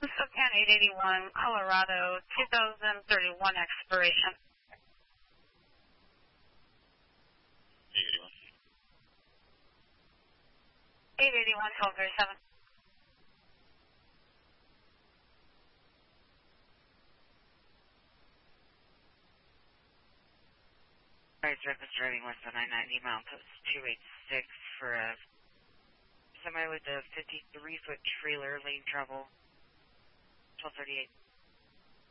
SoCan 881, Colorado, 2031 expiration. 881, 1237. Alright, surface driving west on I-90, milepost 286 for a semi with a 53-foot trailer, lane travel, 1238.